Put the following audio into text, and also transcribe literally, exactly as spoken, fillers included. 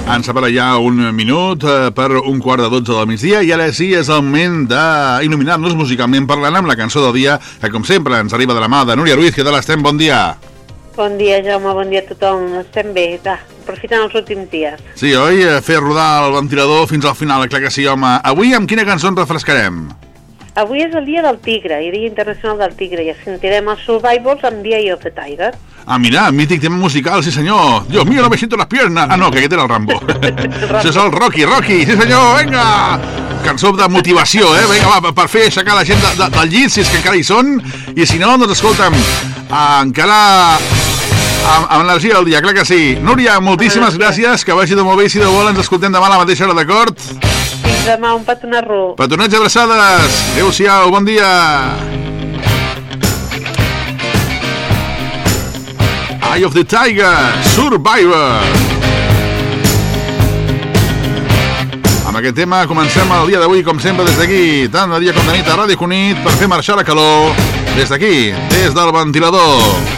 Ens separa ja un minut eh, per un quart de dotze del migdia i ara sí és el moment d'il·luminar-nos musicalment parlant amb la cançó del dia que, com sempre, ens arriba de la mà de Núria Ruiz. Què tal estem? Bon dia. Bon dia, Jaume, bon dia a tothom. Estem bé, va, aprofitant els últims dies. Sí, oi? Fer rodar el ventilador fins al final, clar que sí, home. Avui amb quina cançó ens refrescarem? Avui és el dia del tigre, i dia internacional del tigre, i sentirem els Survivors amb The Eye of the Tiger. Ah, mira, mític tema musical, sí senyor. Dios mío, no me siento las piernas. Ah, no, que aquest era el Rambo. Això és el Rocky, Rocky, sí senyor, vinga. Cançó de motivació, eh? Vinga, va, per fer aixecar la gent de, de, del llit, si és que encara hi són. I si no, doncs escolta'm, encara amb, amb energia del dia, clar que sí. Núria, moltíssimes gràcies, que vagi de molt bé i si de vol ens escoltem demà a la mateixa hora, d'acord? Fins demà, un petonarro. Petonets i abraçades. Adéu-siau, bon dia. Eye of the Tiger, Survivor. Amb aquest tema comencem el dia d'avui, com sempre, des d'aquí, tant de dia com de nit, a Ràdio Cunit, per fer marxar la calor, des d'aquí, des del ventilador.